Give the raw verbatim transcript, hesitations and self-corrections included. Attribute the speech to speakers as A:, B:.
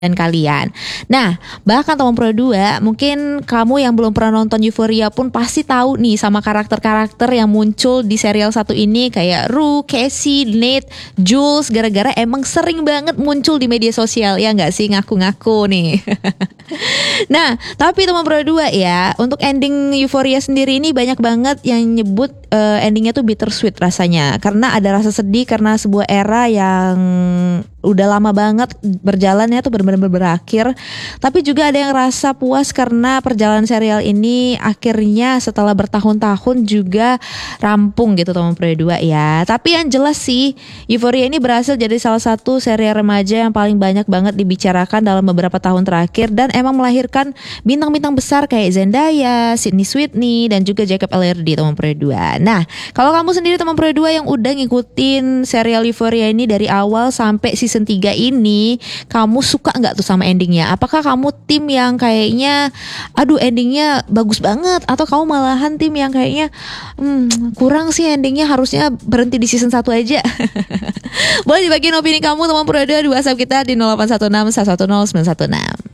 A: dan kalian. Nah, bahkan teman Pro dua, mungkin kamu yang belum pernah nonton Euphoria pun pasti tahu nih sama karakter-karakter yang muncul di serial satu ini kayak Rue, Casey, Nate, Jules, gara-gara emang sering banget muncul di media sosial, ya nggak sih, ngaku-ngaku nih. Nah, tapi teman Pro dua ya, untuk ending Euphoria sendiri ini banyak banget yang nyebut uh, endingnya tuh bittersweet rasanya, karena ada rasa sedih karena sebuah era yang udah lama banget berjalannya tuh benar-benar berakhir. Tapi juga ada yang rasa puas karena perjalanan serial ini akhirnya setelah bertahun-tahun juga rampung gitu teman Pro dua ya. Tapi yang jelas sih Euphoria ini berhasil jadi salah satu serial remaja yang paling banyak banget dibicarakan dalam beberapa tahun terakhir, dan emang melahirkan bintang-bintang besar kayak Zendaya, Sydney Sweeney, dan juga Jacob Elordi teman Pro dua. Nah, kalau kamu sendiri teman Pro dua yang udah ngikutin serial Euphoria ini dari awal sampai season tiga ini, kamu suka gak tuh sama endingnya? Apakah kamu tim yang kayaknya aduh endingnya bagus banget, atau kamu malahan tim yang kayaknya hmm, kurang sih endingnya, harusnya berhenti di season satu aja? Boleh dibagiin opini kamu teman Pro dua di WhatsApp kita di nol delapan satu enam satu satu nol sembilan satu enam.